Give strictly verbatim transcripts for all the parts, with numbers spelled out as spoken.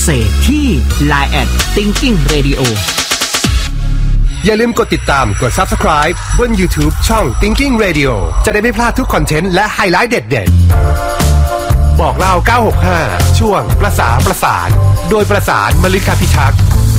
เสพที่ ไลน์ แอท Thinking Radio อย่าลืมกดติดตามกด Subscribe บน YouTube ช่อง Thinking Radio จะได้ไม่พลาดทุกคอนเทนต์และไฮไลท์เด็ดๆบอกเล่าเก้าหกห้าช่วงประสาประสานโดยประสานมลิกาพิทักษ์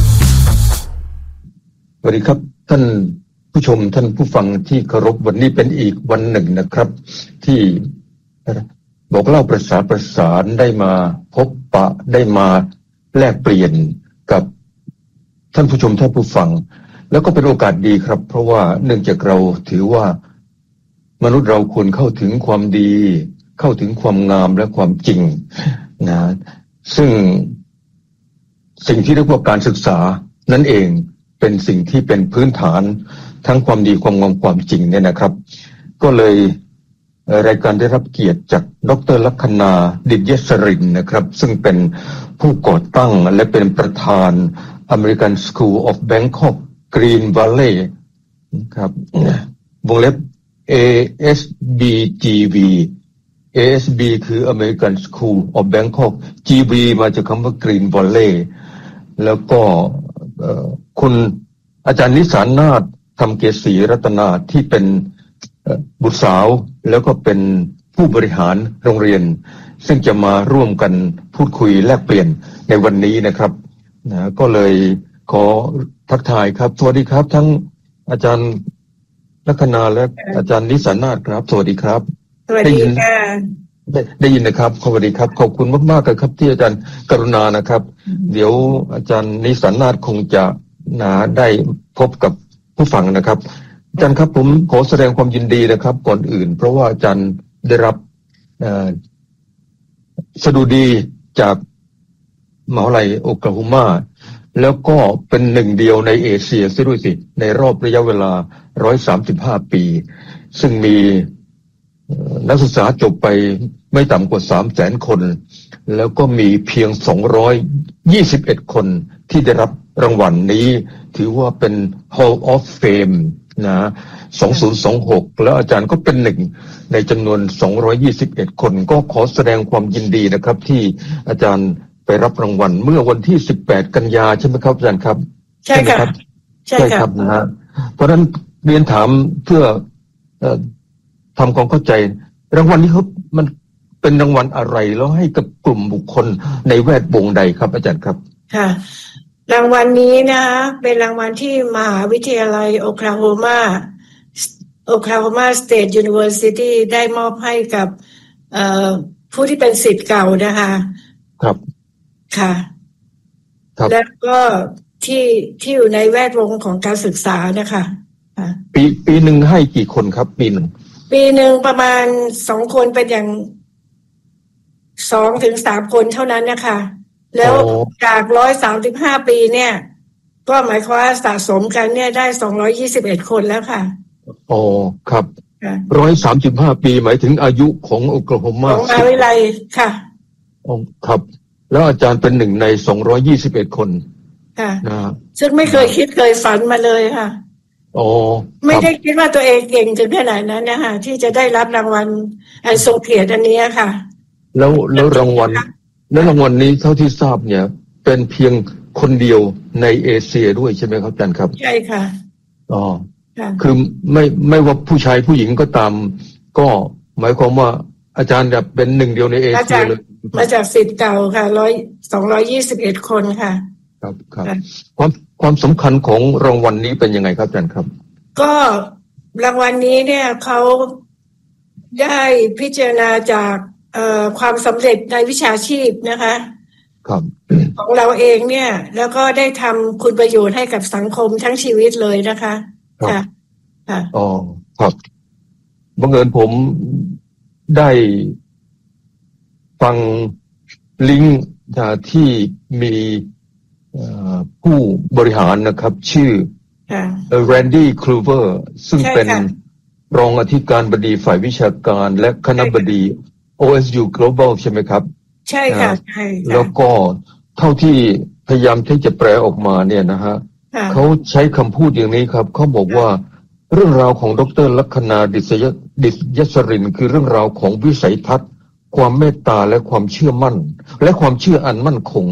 สวัสดีครับท่านผู้ชมท่านผู้ฟังที่เคารพวันนี้เป็นอีกวันหนึ่งนะครับที่บอกเล่าประสาประสานได้มาพบปะได้มาแลกเปลี่ยนกับท่านผู้ชมท่านผู้ฟังแล้วก็เป็นโอกาสดีครับเพราะว่าเนื่องจากเราถือว่ามนุษย์เราควรเข้าถึงความดีเข้าถึงความงามและความจริงนะซึ่งสิ่งที่เรียกว่าการศึกษานั่นเองเป็นสิ่งที่เป็นพื้นฐานทั้งความดีความงามความจริงเนี่ยนะครับก็เลยรายการได้รับเกียรติจากดร.ลัคนาดิษยสรินนะครับซึ่งเป็นผู้ก่อตั้งและเป็นประธาน American School of Bangkok Green Valley ครับวงเล็บ เอ เอส บี จี วี เอ เอส บี คือ American School of Bangkok จี วี มาจากคำว่า Green Valley แล้วก็คุณอาจารย์นิสานาถธรรมเกษีรัตนาที่เป็นบุตรสาวแล้วก็เป็นผู้บริหารโรงเรียนซึ่งจะมาร่วมกันพูดคุยแลกเปลี่ยนในวันนี้นะครับนะก็เลยขอทักทายครับสวัสดีครับทั้งอาจารย์ลัคนาและอาจารย์นิสานาถครับสวัสดีครับสวัสดีค่ะได้ได้ยินนะครับสวัสดีครับขอบคุณมากๆครับที่อาจารย์กรุณานะครับเดี๋ยวอาจารย์นิสานาถคงจะนะได้พบกับผู้ฟังนะครับอาจารย์ครับผมขอแสดงความยินดีนะครับก่อนอื่นเพราะว่าอาจารย์ได้รับสดุดีจากมหาวิทยาลัยโอคลาโฮมาแล้วก็เป็นหนึ่งเดียวในเอเชียซิด้วยสิในรอบระยะเวลาหนึ่งร้อยสามสิบห้าปีซึ่งมีนักศึกษาจบไปไม่ต่ำกว่า สามแสน คนแล้วก็มีเพียงสองร้อยยี่สิบเอ็ดคนที่ได้รับรางวัล น, นี้ถือว่าเป็น Hall of Fame นะสองพันยี่สิบหกแล้วอาจารย์ก็เป็นหนึ่งในจำนวนสองร้อยยี่สิบเอ็ดคนก็ขอแสดงความยินดีนะครับที่อาจารย์ไปรับรางวัลเมื่อวันที่สิบแปดกันยาใช่ไหมครับอาจารย์ครับใช่ครับใช่ครับนะฮะเพราะฉะนั้นเรียนถามเพื่อเอ่อทำความเข้าใจรางวัลนี้เขามันเป็นรางวัลอะไรแล้วให้กับกลุ่มบุคคลในแวดวงใดครับอาจารย์ครับค่ะรางวัลนี้นะคะเป็นรางวัลที่มหาวิทยาลัยโอคลาโฮมาโอคลาโฮมาสเตทยูนิเวอร์ซิตี้ได้มอบให้กับผู้ที่เป็นศิษย์เก่านะคะครับค่ะแล้วก็ที่ที่อยู่ในแวดวงของการศึกษานะคะปีปีหนึ่งให้กี่คนครับปีหนึ่งปีหนึ่งประมาณสองคนเป็นอย่างสองถึงสามคนเท่านั้นนะคะแล้วจากร้อยสามสิบห้าปีเนี่ยก็หมายความว่าสะสมกันเนี่ยได้สองร้อยยี่สิบเอ็ดคนแล้วค่ะอ๋อครับร้อยสามสิบห้าปีหมายถึงอายุของโอคลาโฮมาของมหาวิทยาลัยค่ะอ๋อครับแล้วอาจารย์เป็นหนึ่งในสองร้อยยี่สิบเอ็ดคนค่ะนะซึ่งไม่เคยคิดเคยฝันมาเลยค่ะอ๋อไม่ได้คิดว่าตัวเองเก่งถึงขนาดนั้นนะคะที่จะได้รับรางวัลอันทรงเกียรติอันนี้ค่ะแล้วแล้วรางวัลแล้วรางวัลนี้เท่าที่ทราบเนี่ยเป็นเพียงคนเดียวในเอเชียด้วยใช่ไหมครับอาจารย์ครับใช่ค่ะอ๋อคือไม่ไม่ว่าผู้ชายผู้หญิงก็ตามก็หมายความว่าอาจารย์แบบเป็นหนึ่งเดียวในเอเชียเลยมาจากศิษย์เก่าค่ะร้อยสองร้อยยี่สิบเอ็ดคนค่ะครับครับความความสำคัญของรางวัลนี้เป็นยังไงครับอาจารย์ครับก็รางวัลนี้เนี่ยเขาได้พิจารณาจากเอ่อความสำเร็จในวิชาชีพนะคะครับของเราเองเนี่ยแล้วก็ได้ทำคุณประโยชน์ให้กับสังคมทั้งชีวิตเลยนะคะค่ะค่ะอ๋อครับบังเอิญผมได้ฟังลิงก์ที่มีผู้บริหารนะครับชื่อแรนดี้คลูเวอร์ซึ่งเป็นรองอธิการบดีฝ่ายวิชาการและคณบดี โอ เอส ยู Global ใช่ไหมครับใช่ค่ะใช่แล้วก็เท่าที่พยายามที่จะแปลออกมาเนี่ยนะฮะเขาใช้คำพูดอย่างนี้ครับเขาบอกว่าเรื่องราวของดร.ลัคนาดิษยสรินคือเรื่องราวของวิสัยทัศน์ความเมตตาและความเชื่อมั่นและความเชื่ออันมั่นคง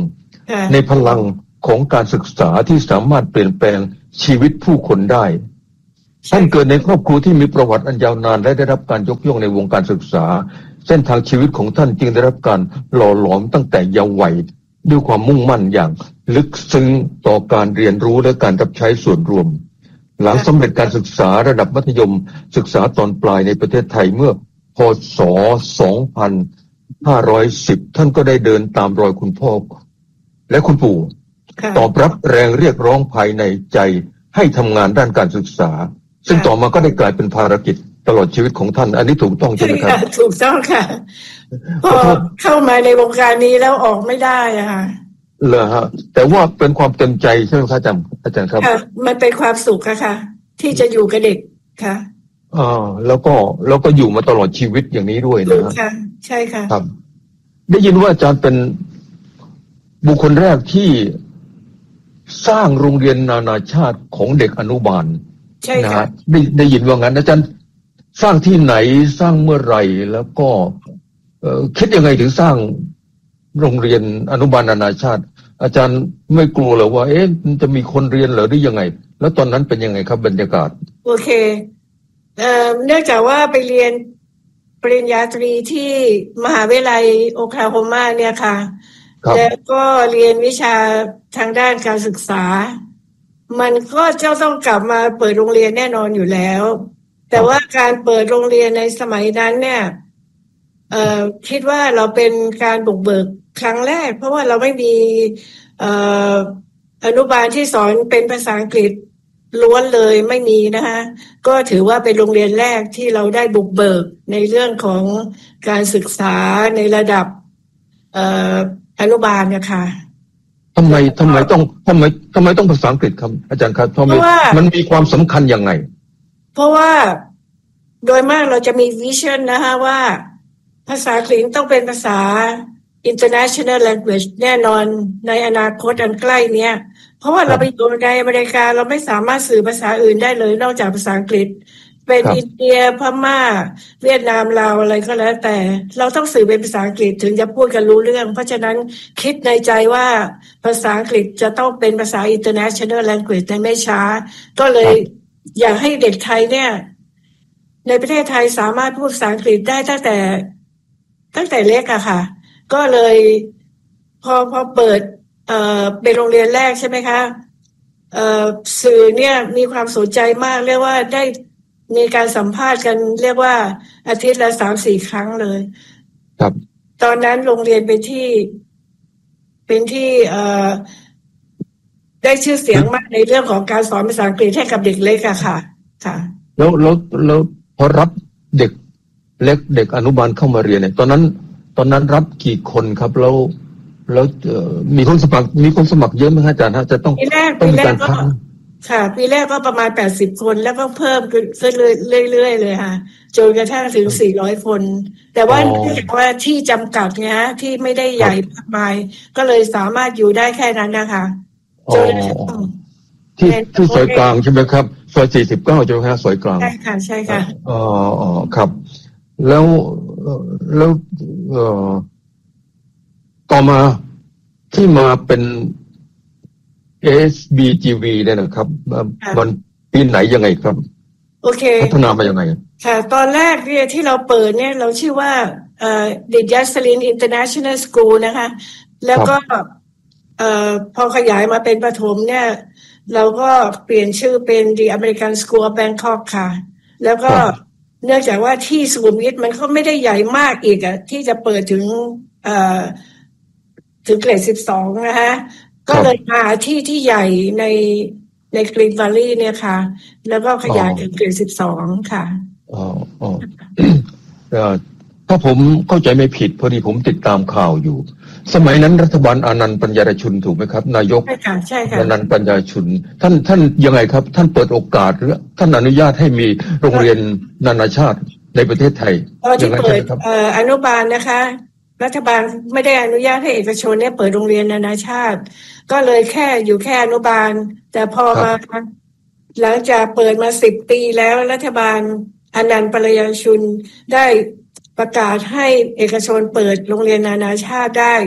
ในพลังของการศึกษาที่สามารถเปลี่ยนแปลงชีวิตผู้คนได้ท่านเกิดในครอบครัวที่มีประวัติอันยาวนานและได้รับการยกย่องในวงการศึกษาเส้นทางชีวิตของท่านจึงได้รับการหล่อหลอมตั้งแต่เยาว์วัยด้วยความมุ่งมั่นอย่างลึกซึ้งต่อการเรียนรู้และการรับใช้ส่วนรวมหลังสำเร็จการศึกษาระดับมัธยมศึกษาตอนปลายในประเทศไทยเมื่อพ.ศ. สองพันห้าร้อยสิบท่านก็ได้เดินตามรอยคุณพ่อและคุณปู่ตอบรับแรงเรียกร้องภายในใจให้ทำงานด้านการศึกษาซึ่งต่อมาก็ได้กลายเป็นภารกิจตลอดชีวิตของท่านอันนี้ถูกต้องใช่ไหมครับถูกต้องค่ะพอเข้ามาในวงการนี้แล้วออกไม่ได้อะค่ะเหรอฮะแต่ว่าเป็นความเต็มใจใช่ไหมครับอาจารย์อาจารย์ครับมันเป็นความสุขค่ะที่จะอยู่กับเด็กค่ะอ่าแล้วก็แล้วก็อยู่มาตลอดชีวิตอย่างนี้ด้วยนะค่ะใช่ค่ะครับได้ยินว่าอาจารย์เป็นบุคคลแรกที่สร้างโรงเรียนนานาชาติของเด็กอนุบาลใช่ค่ะได้ได้ยินว่างั้นอาจารย์สร้างที่ไหนสร้างเมื่อไหร่แล้วก็เอ่อคิดยังไงถึงสร้างโรงเรียนอนุบาลนานาชาติอาจารย์ไม่กลัวเหรอว่าเอ๊ะมันจะมีคนเรียนเหรอหรือยังไงแล้วตอนนั้นเป็นยังไงครับบรรยากาศโอเคเอ่อเนื่องจากว่าไปเรียนปริญญาตรีที่มหาวิทยาลัยโอคลาโฮมาเนี่ยค่ะแล้วก็เรียนวิชาทางด้านการศึกษามันก็จะต้องกลับมาเปิดโรงเรียนแน่นอนอยู่แล้วแต่ว่าการเปิดโรงเรียนในสมัยนั้นเนี่ยเอ่อคิดว่าเราเป็นการบุกเบิกครั้งแรกเพราะว่าเราไม่มีเอ่ออนุบาลที่สอนเป็นภาษาอังกฤษล้วนเลยไม่มีนะคะก็ถือว่าเป็นโรงเรียนแรกที่เราได้บุกเบิกในเรื่องของการศึกษาในระดับเอ่ออนุบาลนะคะทำไมทำไมต้องทำไมทำไมต้องภาษาอังกฤษครับอาจารย์ครับเพราะมันมีความสำคัญยังไงเพราะว่าโดยมากเราจะมีวิชั่นนะคะว่าภาษาอังกฤษต้องเป็นภาษา international language แน่นอนในอนาคตอันใกล้เนี้ยเพราะว่าเราไปอยู่ในอเมริกาเราไม่สามารถสื่อภาษาอื่นได้เลยนอกจากภาษาอังกฤษเป็นอินเดียพม่าเวียดนามลาวอะไรก็แล้วแต่เราต้องสื่อเป็นภาษาอังกฤษถึงจะพูดกันรู้เรื่องเพราะฉะนั้นคิดในใจว่าภาษาอังกฤษจะต้องเป็นภาษา international language ในไม่ช้าก็เลยอยากให้เด็กไทยเนี่ยในประเทศไทยสามารถพูดภาษาอังกฤษได้ตั้งแต่ตั้งแต่เล็กอะค่ะก็เลยพอพอเปิดเอ่อเป็นโรงเรียนแรกใช่ไหมคะเอ่อสื่อเนี่ยมีความสนใจมากเรียกว่าได้มีการสัมภาษณ์กันเรียกว่าอาทิตย์ละสามสี่ครั้งเลยครับตอนนั้นโรงเรียนเป็นที่เป็นที่เอ่อได้ชื่อเสียงมากในเรื่องของการสอนภาษาอังกฤษให้กับเด็กเล็กอะค่ะค่ะแล้วแล้วแล้วพอรับเด็กเล็กเด็กอนุบาลเข้ามาเรียนเนี่ยตอนนั้นตอนนั้นรับกี่คนครับแล้วแล้วมีคนสมัครมีคนสมัครเยอะไหมอาจารย์ฮะจะต้องปีแรกปีแรกก็ค่ะปีแรกก็ประมาณแปดสิบคนแล้วก็เพิ่มขึ้นเรื่อยๆเลยค่ะจนกระทั่งถึงสี่ร้อยคนแต่ว่าเนื่องจากว่าที่จำกัดไงฮะที่ไม่ได้ใหญ่มากมายก็เลยสามารถอยู่ได้แค่นั้นนะคะจนที่ที่ซอยกลางใช่ไหมครับซอยสี่สิบเก้าใช่ไหมครับซอยกลางใช่ค่ะใช่ค่ะอ๋ออ๋อครับแล้วแล้วเอ่อต่อมาที่มาเป็น เอ เอส บี จี วี เนี่ยนะครับมันปีไหนยังไงครับโอเคพัฒนามายังไงค่ะตอนแรกเนี่ยที่เราเปิดเนี่ยเราชื่อว่าเอ่อ ดิยัสลิน International School นะคะแล้วก็เอ่อพอขยายมาเป็นประถมเนี่ยเราก็เปลี่ยนชื่อเป็น The American School of Bangkok ค่ะแล้วก็เนื่องจากว่าที่สุขุมวิทมันก็ไม่ได้ใหญ่มากอีกอ่ะที่จะเปิดถึงเอ่อถึงเกรดสิบสองนะคะก็เลยมาที่ที่ใหญ่ในในกรีนวัลลีย์เนี่ยค่ะแล้วก็ขยายถึงเกรดสิบสองค่ะอ๋ออ๋อถ้าผมเข้าใจไม่ผิดพอดีผมติดตามข่าวอยู่สมัยนั้นรัฐบาลอานันต์ปัญญารชุนถูกไหมครับนายกใช่ค่ะใช่ค่ะอานันต์ปัญญารชุนท่านท่านยังไงครับท่านเปิดโอกาสหรือท่านอนุญาตให้มีโรงเรียนนานาชาติในประเทศไทยยังไงครับเอ่ออนุบาลนะคะรัฐบาลไม่ได้อนุญาตให้เอกชนเนี่ยเปิดโรงเรียนนานาชาติก็เลยแค่อยู่แค่อนุบาลแต่พอมาหลังจากเปิดมาสิบปีแล้วรัฐบาลอานันต์ปัญญารชุนได้ประกาศให้เอกชนเปิดโรงเรียนนานาชาติได้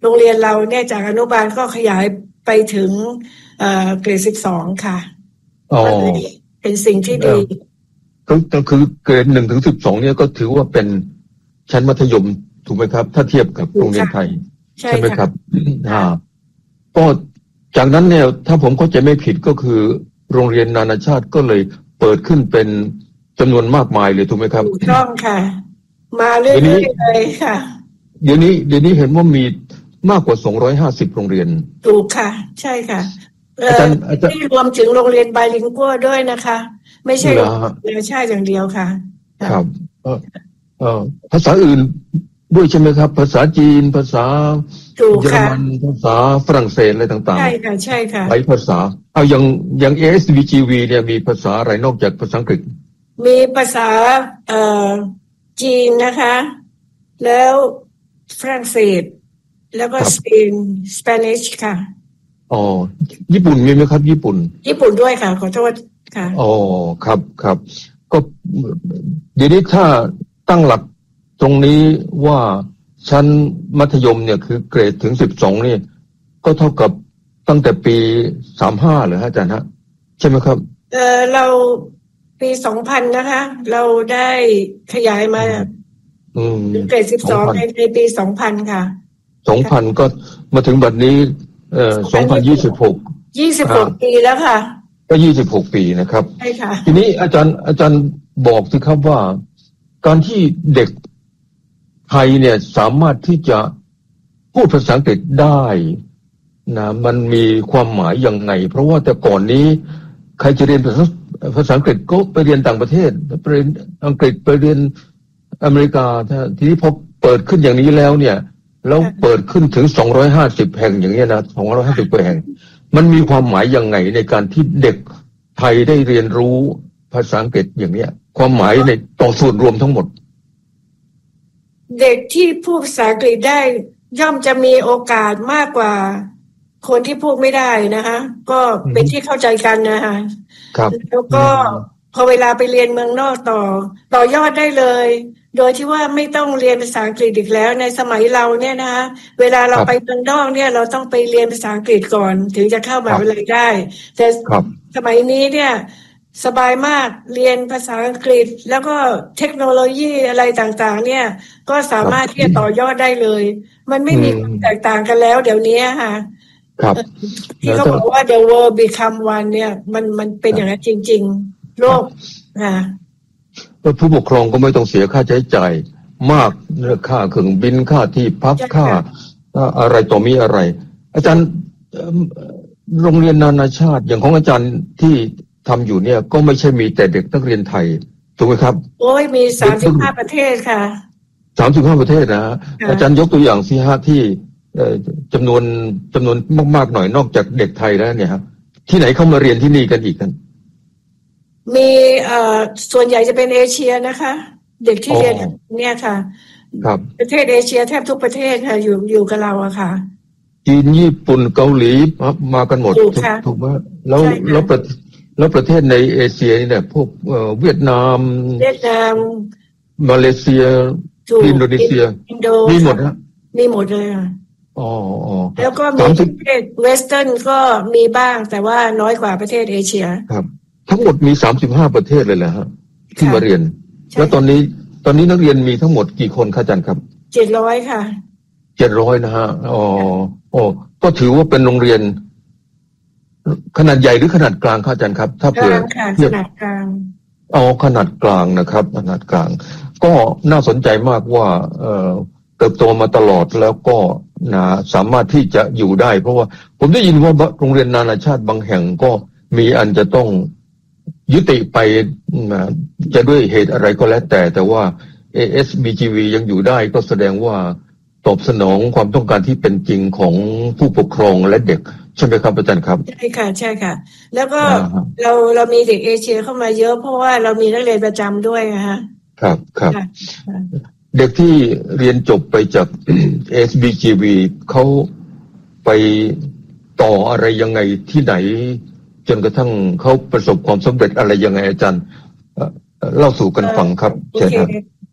โรงเรียนเราเนี่ยจากอนุบาลก็ขยายไปถึงเอ่อเกรดสิบสองค่ะอ๋อเป็นสิ่งที่ดีก็คือเกรดหนึ่งถึงสิบสองเนี่ยก็ถือว่าเป็นชั้นมัธยมถูกไหมครับถ้าเทียบกับโรงเรียนไทยใช่ไหมครับอ่าก็จากนั้นเนี่ยถ้าผมเข้าใจไม่ผิดก็คือโรงเรียนนานาชาติก็เลยเปิดขึ้นเป็นจำนวนมากมายเลยถูกไหมครับถูกต้องค่ะมาเรื่อยๆเลยค่ะเดี๋ยวนี้เดี๋ยวนี้เห็นว่ามีมากกว่าสองร้อยห้าสิบโรงเรียนถูกค่ะใช่ค่ะอาจารย์ที่รวมถึงโรงเรียนไบลิงกัวด้วยนะคะไม่ใช่นานาชาติอย่างเดียวค่ะครับเอ่อเอ่อภาษาอื่นด้วยใช่ไหมครับภาษาจีนภาษาเยอรมันภาษาฝรั่งเศสอะไรต่างๆใช่ค่ะใช่ค่ะหลายภาษาเอาอย่างอย่าง เอ เอส บี จี วี เนี่ยมีภาษาอะไรนอกจากภาษาอังกฤษมีภาษาเอ่อจีนนะคะแล้วฝรั่งเศสแล้วก็สเปนสเปนิชค่ะอ๋อญี่ปุ่นมีไหมครับญี่ปุ่นญี่ปุ่นด้วยค่ะขอโทษค่ะอ๋อครับครับก็เดี๋ยวนี้ถ้าตั้งหลักตรงนี้ว่าชั้นมัธยมเนี่ยคือเกรดถึงสิบสองนี่ก็เท่ากับตั้งแต่ปีสามสิบห้าเหรอฮะอาจารย์ฮะใช่ไหมครับเออเราปีสองพันนะคะเราได้ขยายมาอืมเกรดสิบสองในในปีสองพันค่ะสองพันก็มาถึงบัดนี้เอ่อสองพันยี่สิบหกยี่สิบหกปีแล้วค่ะก็ยี่สิบหกปีนะครับใช่ค่ะทีนี้อาจารย์อาจารย์บอกสิครับว่าการที่เด็กไทยเนี่ยสามารถที่จะพูดภาษาอังกฤษได้นะมันมีความหมายยังไงเพราะว่าแต่ก่อนนี้ใครจะเรียนภาษาภาษาอังกฤษก็ไปเรียนต่างประเทศไปเรียนอังกฤษไปเรียนอเมริกาทีนี้พอเปิดขึ้นอย่างนี้แล้วเนี่ยแล้วเปิดขึ้นถึงสองร้อยห้าสิบแห่งอย่างเงี้ยนะสองร้อยห้าสิบแห่งมันมีความหมายยังไงในการที่เด็กไทยได้เรียนรู้ภาษาอังกฤษอย่างเนี้ยความหมายในต่อส่วนรวมทั้งหมดเด็กที่พูดภาษาอังกฤษได้ย่อมจะมีโอกาสมากกว่าคนที่พูดไม่ได้นะคะก็เป็นที่เข้าใจกันนะคะครับแล้วก็พอเวลาไปเรียนเมืองนอกต่อต่อยอดได้เลยโดยที่ว่าไม่ต้องเรียนภาษาอังกฤษอีกแล้วในสมัยเราเนี่ยนะคะเวลาเราไปเมืองนอกเนี่ยเราต้องไปเรียนภาษาอังกฤษก่อนถึงจะเข้ามหาวิทยาลัยได้แต่สมัยนี้เนี่ยสบายมากเรียนภาษาอังกฤษแล้วก็เทคโนโลยีอะไรต่างๆเนี่ยก็สามารถที่จะต่อยอดได้เลยมันไม่มีความแตกต่างกันแล้วเดี๋ยวนี้ค่ะครับที่เขาบอกว่า the world become one เนี่ยมันมันเป็นอย่างนั้นจริงๆโลกค่ะผู้ปกครองก็ไม่ต้องเสียค่าใช้จ่ายมากเรื่องค่าเครื่องบินค่าที่พักค่าอะไรต่อมีอะไรอาจารย์โรงเรียนนานาชาติอย่างของอาจารย์ที่ทำอยู่เนี่ยก็ไม่ใช่มีแต่เด็กนักเรียนไทยถูกไหมครับโอ้ยมีสามสิบห้าประเทศค่ะสามสิบห้าประเทศนะอาจารย์ยกตัวอย่างสิฮะที่จำนวนจำนวนมากๆหน่อยนอกจากเด็กไทยแล้วเนี่ยครับที่ไหนเข้ามาเรียนที่นี่กันอีกกันมีเอ่อส่วนใหญ่จะเป็นเอเชียนะคะเด็กที่เรียนเนี่ยค่ะครับประเทศเอเชียแทบทุกประเทศค่ะอยู่อยู่กับเราอะค่ะจีนญี่ปุ่นเกาหลีมากันหมดถูกไหมแล้วแล้วประแล้วประเทศในเอเชียนี่เนี่ยพวกเวียดนามเวียดนามมาเลเซียอินโดนีเซียมีหมดฮะมีหมดเลยค่ะอ๋อแล้วก็มีประเทศเวสเทิร์นก็มีบ้างแต่ว่าน้อยกว่าประเทศเอเชียครับทั้งหมดมีสามสิบห้าประเทศเลยแหละฮะที่มาเรียนแล้วตอนนี้ตอนนี้นักเรียนมีทั้งหมดกี่คนคะอาจารย์ครับเจ็ดร้อยค่ะเจ็ดร้อยนะฮะอ๋ออ๋อก็ถือว่าเป็นโรงเรียนขนาดใหญ่หรือขนาดกลางคะอาจารย์ครับถ้าเผื่อขนาดกลางอ๋อขนาดกลางนะครับขนาดกลางก็น่าสนใจมากว่าเอ่อเติบโตมาตลอดแล้วก็นะสามารถที่จะอยู่ได้เพราะว่าผมได้ยินว่าโรงเรียนนานาชาติบางแห่งก็มีอันจะต้องยุติไปนะจะด้วยเหตุอะไรก็แล้วแต่แต่ว่า เอ เอส บี จี วี ยังอยู่ได้ก็แสดงว่าตอบสนองความต้องการที่เป็นจริงของผู้ปกครองและเด็กใช่ไหมครับอาจารย์ครับใช่ค่ะใช่ค่ะแล้วก็เราเรามีเด็กเอเชียเข้ามาเยอะเพราะว่าเรามีนักเรียนประจำด้วยนะคะครับครับเด็กที่เรียนจบไปจาก เอ เอส บี จี วี เขาไปต่ออะไรยังไงที่ไหนจนกระทั่งเขาประสบความสำเร็จอะไรยังไงอาจารย์เล่าสู่กันฟังครับเชิญครับ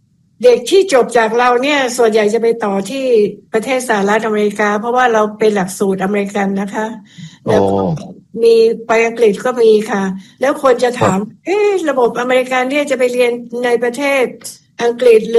เด็กที่จบจากเราเนี่ยส่วนใหญ่จะไปต่อที่ประเทศสหรัฐอเมริกาเพราะว่าเราเป็นหลักสูตรอเมริกันนะคะแล้วมีไปอังกฤษก็มีค่ะแล้วคนจะถามเอ๊ะระบบอเมริกันเนี่ยจะไปเรียนในประเทศอังกฤษหรือ